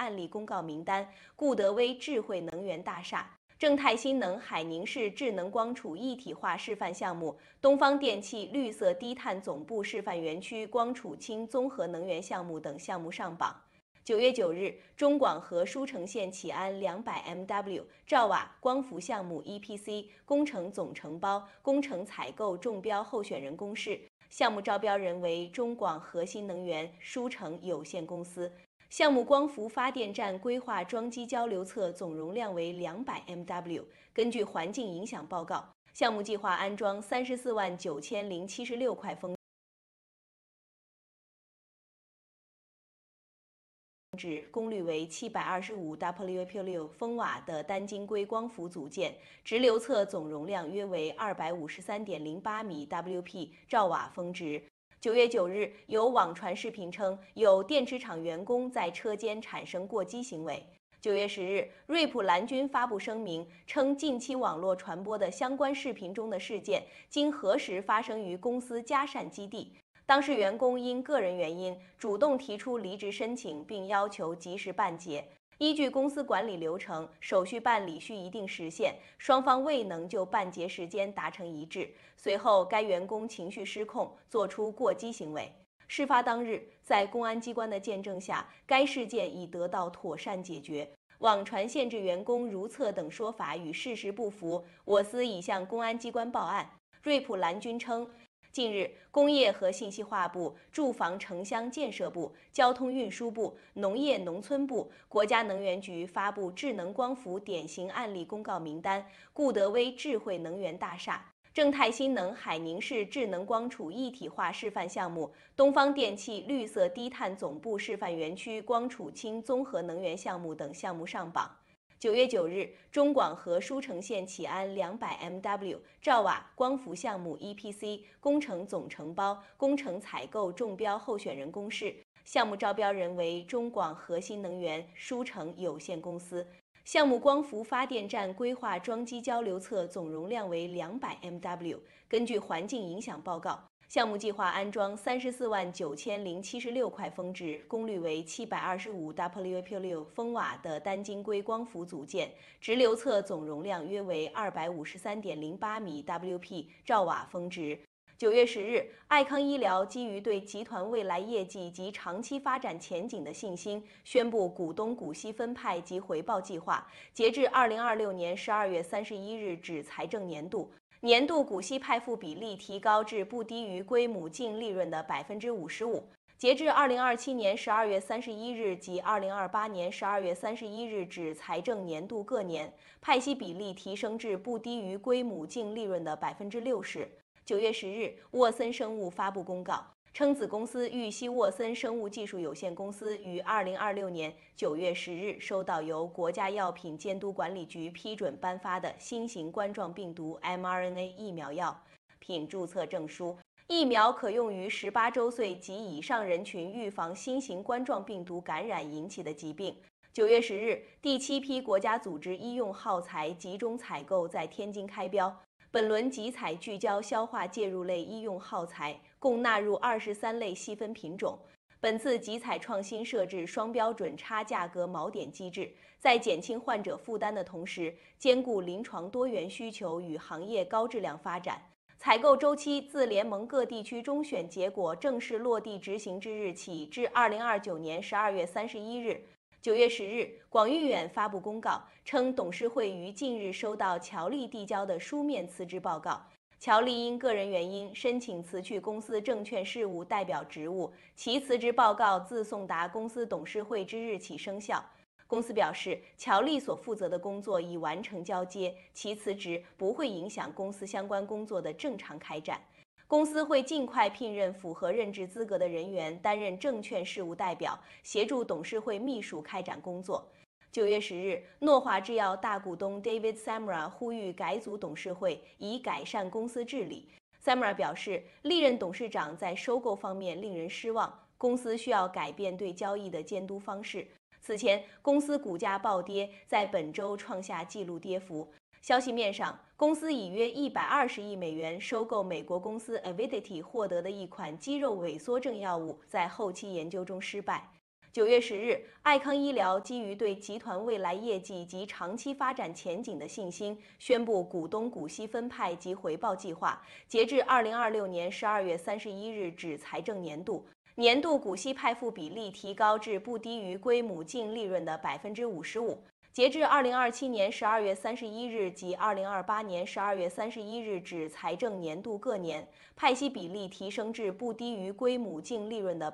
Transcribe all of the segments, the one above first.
案例公告名单，固德威智慧能源大厦、正泰新能海宁市智能光储一体化示范项目、东方电气绿色低碳总部示范园区光储氢综合能源项目等项目上榜。9月9日，中广核舒城县启安200MW 兆瓦光伏项目 EPC 工程总承包、工程采购中标候选人公示，项目招标人为中广核新能源舒城有限公司。项目光伏发电站规划装机交流侧总容量为200MW。根据环境影响报告，项目计划安装349076块风值，功率为725W/6风瓦的单晶硅光伏组件，直流侧总容量约为253.08米 WP 兆瓦峰值。9月9日，有网传视频称，有电池厂员工在车间产生过激行为。9月10日，瑞普蓝军发布声明称，近期网络传播的相关视频中的事件，经核实发生于公司嘉善基地。当事员工因个人原因主动提出离职申请，并要求及时办结。依据公司管理流程，手续办理需一定时限，双方未能就办结时间达成一致。随后，该员工情绪失控，做出过激行为。事发当日，在公安机关的见证下，该事件已得到妥善解决。网传限制员工如厕等说法与事实不符，我司已向公安机关报案。瑞普蓝军称，近日，工业和信息化部、住房城乡建设部、交通运输部、农业农村部、国家能源局发布智能光伏典型案例公告名单，固德威智慧能源大厦、正泰新能海宁市智能光储一体化示范项目、东方电气绿色低碳总部示范园区光储氢综合能源项目等项目上榜。9月9日，中广核舒城县启安200MW 兆瓦光伏项目 EPC 工程总承包、工程采购中标候选人公示，项目招标人为中广核新能源舒城有限公司。项目光伏发电站规划装机交流侧总容量为200MW。根据环境影响报告，项目计划安装349076块峰值，功率为725W/6风瓦的单晶硅光伏组件，直流侧总容量约为253.08米 WP 兆瓦峰值。9月10日，爱康医疗基于对集团未来业绩及长期发展前景的信心，宣布股东股息分派及回报计划。截至2026年12月31日止财政年度，年度股息派付比例提高至不低于归母净利润的55%。截至2027年12月31日及2028年12月31日止财政年度各年，派息比例提升至不低于归母净利润的60%。9月10日，沃森生物发布公告称，子公司玉溪沃森生物技术有限公司于2026年9月10日收到由国家药品监督管理局批准颁发的新型冠状病毒 mRNA 疫苗药品注册证书。疫苗可用于18周岁及以上人群预防新型冠状病毒感染引起的疾病。9月10日，第7批国家组织医用耗材集中采购在天津开标。本轮集采聚焦消化介入类医用耗材，共纳入23类细分品种。本次集采创新设置双标准差价格锚点机制，在减轻患者负担的同时，兼顾临床多元需求与行业高质量发展。采购周期自联盟各地区中选结果正式落地执行之日起至2029年12月31日。9月10日，广誉远发布公告称，董事会于近日收到乔丽递交的书面辞职报告。乔丽因个人原因申请辞去公司证券事务代表职务，其辞职报告自送达公司董事会之日起生效。公司表示，乔丽所负责的工作已完成交接，其辞职不会影响公司相关工作的正常开展。公司会尽快聘任符合任职资格的人员担任证券事务代表，协助董事会秘书开展工作。9月10日，诺华制药大股东 David Samra 呼吁改组董事会，以改善公司治理。Samra 表示，历任董事长在收购方面令人失望，公司需要改变对交易的监督方式。此前，公司股价暴跌，在本周创下纪录跌幅。消息面上，公司以约120亿美元收购美国公司 Avidity 获得的一款肌肉萎缩症药物，在后期研究中失败。 9月10日，爱康医疗基于对集团未来业绩及长期发展前景的信心，宣布股东股息分派及回报计划。截至2026年12月31日止财政年度，年度股息派付比例提高至不低于归母净利润的55%。截至2027年12月31日及2028年12月31日止财政年度各年，派息比例提升至不低于归母净利润的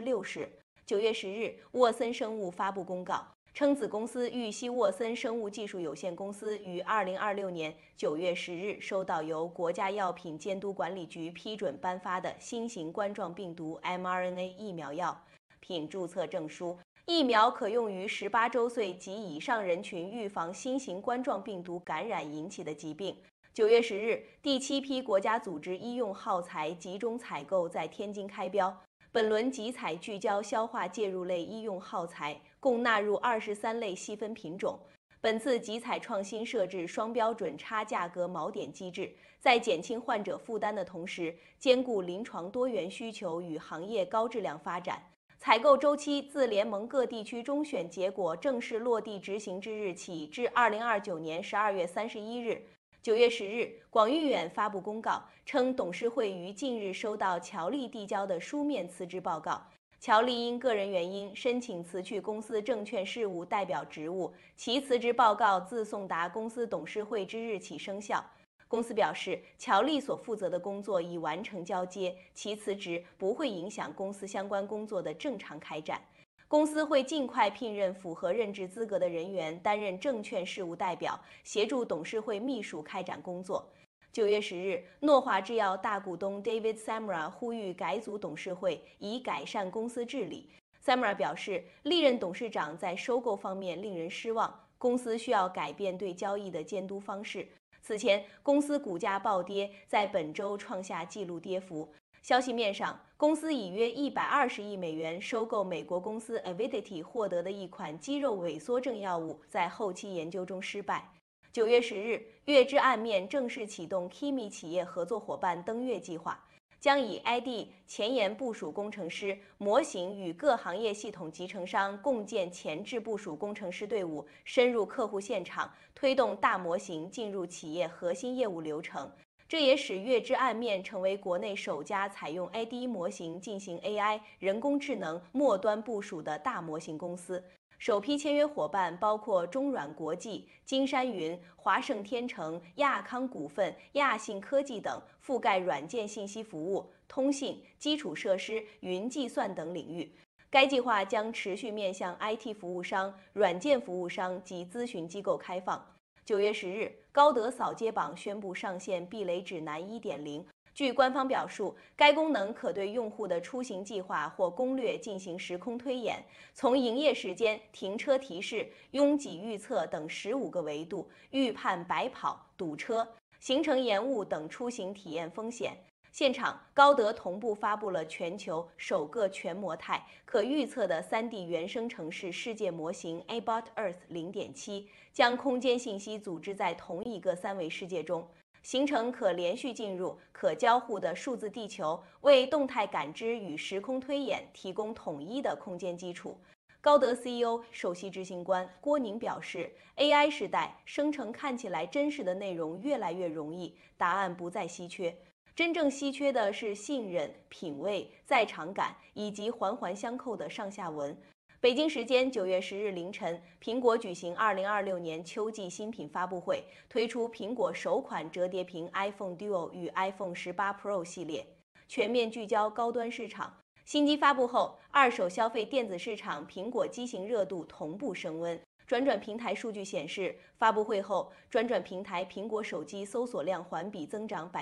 60%。9月10日，沃森生物发布公告，称子公司玉溪沃森生物技术有限公司于2026年9月10日收到由国家药品监督管理局批准颁发的新型冠状病毒 mRNA 疫苗药品注册证书。疫苗可用于18周岁及以上人群预防新型冠状病毒感染引起的疾病。9月10日，第7批国家组织医用耗材集中采购在天津开标。本轮集采聚焦消化介入类医用耗材，共纳入23类细分品种。本次集采创新设置双标准差价格锚点机制，在减轻患者负担的同时，兼顾临床多元需求与行业高质量发展。采购周期自联盟各地区中选结果正式落地执行之日起至2029年12月31日。9月10日，广誉远发布公告称，董事会于近日收到乔丽递交的书面辞职报告。乔丽因个人原因申请辞去公司证券事务代表职务，其辞职报告自送达公司董事会之日起生效。公司表示，乔丽所负责的工作已完成交接，其辞职不会影响公司相关工作的正常开展。公司会尽快聘任符合任职资格的人员担任证券事务代表，协助董事会秘书开展工作。9月10日，诺华制药大股东 David Samra 呼吁改组董事会，以改善公司治理。Samra 表示，历任董事长在收购方面令人失望，公司需要改变对交易的监督方式。此前，公司股价暴跌，在本周创下纪录跌幅。消息面上，公司以约120亿美元收购美国公司 Avidity 获得的一款肌肉萎缩症药物，在后期研究中失败。9月10日，月之暗面正式启动 Kimi 企业合作伙伴登月计划，将以 ID 前沿部署工程师模型与各行业系统集成商共建前置部署工程师队伍，深入客户现场，推动大模型进入企业核心业务流程。这也使月之暗面成为国内首家采用 IDE 模型进行 AI 人工智能末端部署的大模型公司。首批签约伙伴包括中软国际、金山云、华盛天成、亚康股份、亚信科技等，覆盖软件信息服务、通信、基础设施、云计算等领域。该计划将持续面向 IT 服务商、软件服务商及咨询机构开放。9月10日，高德扫街榜宣布上线避雷指南 1.0。据官方表述，该功能可对用户的出行计划或攻略进行时空推演，从营业时间、停车提示、拥挤预测等15个维度预判白跑、堵车、行程延误等出行体验风险。现场，高德同步发布了全球首个全模态可预测的3D 原生城市世界模型 About Earth 0.7，将空间信息组织在同一个3维世界中，形成可连续进入、可交互的数字地球，为动态感知与时空推演提供统一的空间基础。高德 CEO 首席执行官郭宁表示 ，AI 时代生成看起来真实的内容越来越容易，答案不再稀缺。真正稀缺的是信任、品味、在场感以及环环相扣的上下文。北京时间9月10日凌晨，苹果举行2026年秋季新品发布会，推出苹果首款折叠屏 iPhone Duo 与 iPhone 18 Pro 系列，全面聚焦高端市场。新机发布后，二手消费电子市场苹果机型热度同步升温。转转平台数据显示，发布会后，转转平台苹果手机搜索量环比增长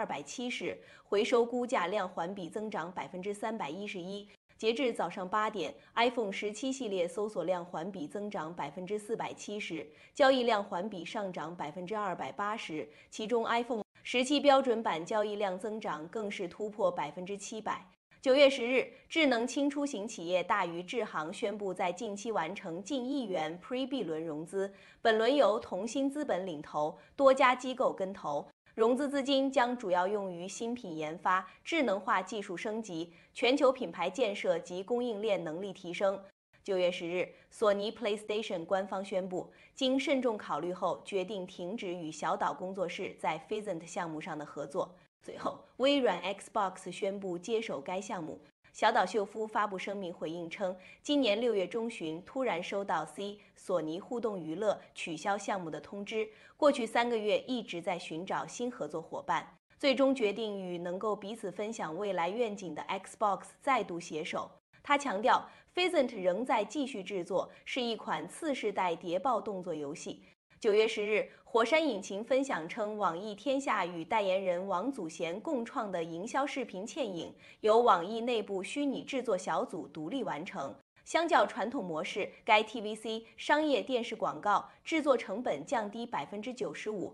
270%，回收估价量环比增长311%。截至早上8点 ，iPhone 17系列搜索量环比增长470%，交易量环比上涨280%，其中 iPhone 17标准版交易量增长更是突破700%。9月10日，智能轻出行企业大宇智行宣布，在近期完成近1亿元 Pre-B 轮融资，本轮由同心资本领投，多家机构跟投。融资资金将主要用于新品研发、智能化技术升级、全球品牌建设及供应链能力提升。 9月10日，索尼 PlayStation 官方宣布，经慎重考虑后，决定停止与小岛工作室在 Phasant 项目上的合作。随后，微软 Xbox 宣布接手该项目。小岛秀夫发布声明回应称，今年6月中旬突然收到索尼互动娱乐取消项目的通知，过去3个月一直在寻找新合作伙伴，最终决定与能够彼此分享未来愿景的 Xbox 再度携手。他强调 ，Phasant 仍在继续制作，是一款次世代谍报动作游戏。9月10日，火山引擎分享称，网易天下与代言人王祖贤共创的营销视频嵌影，由网易内部虚拟制作小组独立完成。相较传统模式，该 TVC 商业电视广告制作成本降低95%，